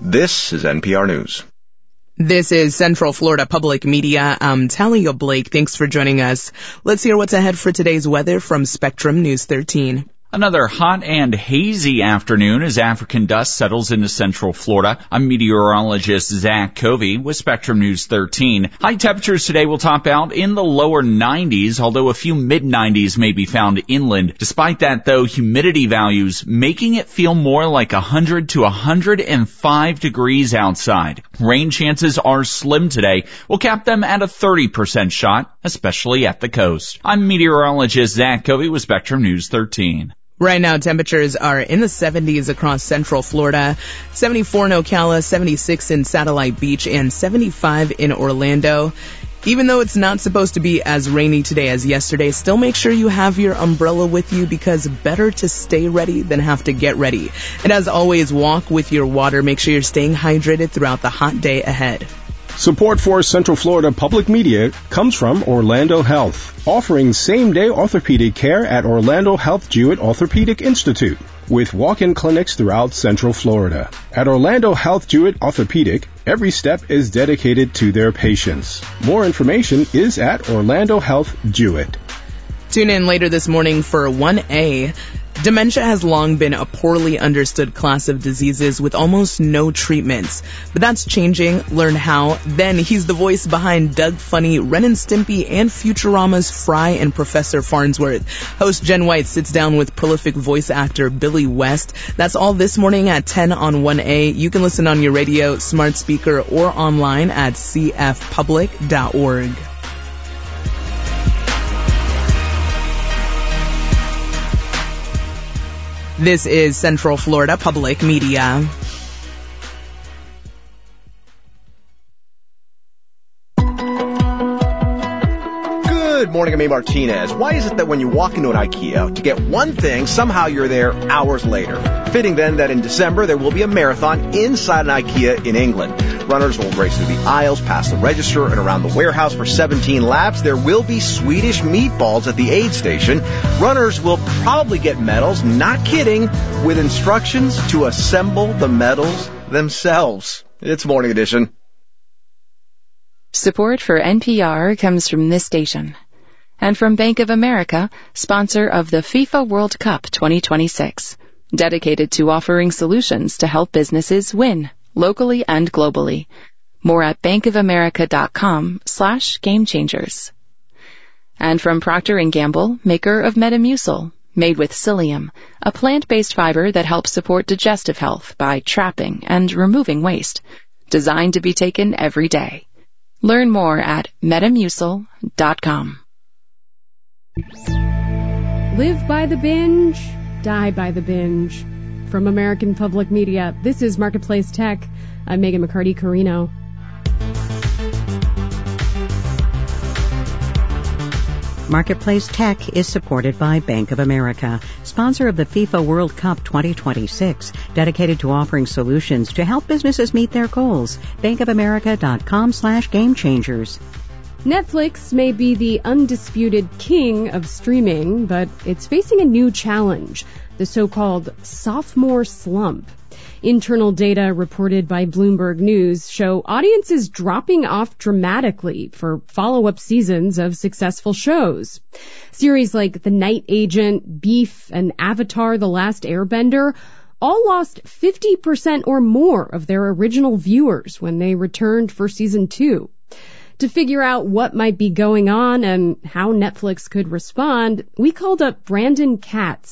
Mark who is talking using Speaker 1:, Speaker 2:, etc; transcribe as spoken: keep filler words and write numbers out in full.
Speaker 1: This is N P R News.
Speaker 2: This is Central Florida Public Media. I'm Talia Blake. Thanks for joining us. Let's hear what's ahead for today's weather from Spectrum News thirteen.
Speaker 3: Another hot and hazy afternoon as African dust settles into Central Florida. I'm meteorologist Zach Covey with Spectrum News thirteen. High temperatures today will top out in the lower nineties, although a few mid nineties may be found inland. Despite that, though, humidity values making it feel more like one hundred to one hundred five degrees outside. Rain chances are slim today. We'll cap them at a thirty percent shot, especially at the coast. I'm meteorologist Zach Covey with Spectrum News thirteen.
Speaker 2: Right now, temperatures are in the seventies across Central Florida, seventy-four in Ocala, seventy-six in Satellite Beach, and seventy-five in Orlando. Even though it's not supposed to be as rainy today as yesterday, still make sure you have your umbrella with you because better to stay ready than have to get ready. And as always, walk with your water. Make sure you're staying hydrated throughout the hot day ahead.
Speaker 4: Support for Central Florida Public Media comes from Orlando Health, offering same-day orthopedic care at Orlando Health Jewett Orthopedic Institute, with walk-in clinics throughout Central Florida. At Orlando Health Jewett Orthopedic, every step is dedicated to their patients. More information is at Orlando Health Jewett.
Speaker 2: Tune in later this morning for one A. Dementia has long been a poorly understood class of diseases with almost no treatments. But that's changing. Learn how. Then he's the voice behind Doug Funny, Ren and Stimpy, and Futurama's Fry and Professor Farnsworth. Host Jen White sits down with prolific voice actor Billy West. That's all this morning at ten on one A. You can listen on your radio, smart speaker, or online at c f public dot org. This is Central Florida Public Media.
Speaker 1: Good morning, I'm A. Martinez. Why is it that when you walk into an IKEA to get one thing, somehow you're there hours later? Fitting then that in December there will be a marathon inside an IKEA in England. Runners will race through the aisles, past the register, and around the warehouse for seventeen laps. There will be Swedish meatballs at the aid station. Runners will probably get medals, not kidding, with instructions to assemble the medals themselves. It's Morning Edition.
Speaker 5: Support for N P R comes from this station. And from Bank of America, sponsor of the FIFA World Cup twenty twenty-six. Dedicated to offering solutions to help businesses win, locally and globally. More at bankofamerica.com slash game changers. And from Procter and Gamble, maker of Metamucil, made with psyllium, a plant-based fiber that helps support digestive health by trapping and removing waste. Designed to be taken every day. Learn more at metamucil dot com.
Speaker 6: Live by the binge, die by the binge. From American Public Media, this is Marketplace Tech. I'm Megan McCarty-Carino.
Speaker 7: Marketplace Tech is supported by Bank of America, sponsor of the FIFA World Cup twenty twenty-six, dedicated to offering solutions to help businesses meet their goals. bankofamerica.com slash game changers.
Speaker 6: Netflix may be the undisputed king of streaming, but it's facing a new challenge, the so-called sophomore slump. Internal data reported by Bloomberg News show audiences dropping off dramatically for follow-up seasons of successful shows. Series like The Night Agent, Beef, and Avatar: The Last Airbender all lost fifty percent or more of their original viewers when they returned for season two. To figure out what might be going on and how Netflix could respond, we called up Brandon Katz,